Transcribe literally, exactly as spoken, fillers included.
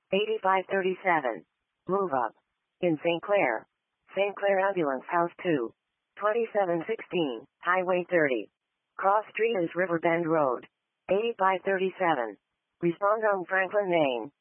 eighty-five thirty-seven. Move up. In Saint Clair. Saint Clair Ambulance House two. twenty-seven sixteen, Highway thirty. Cross Street is Riverbend Road. eighty-five thirty-seven. Respond on Franklin, Maine.